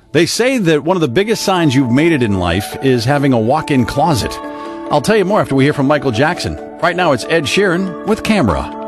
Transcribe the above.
They say that one of the biggest signs you've made it in life is having a walk-in closet. I'll tell you more after we hear from Michael Jackson. Right now, it's Ed Sheeran with Camera.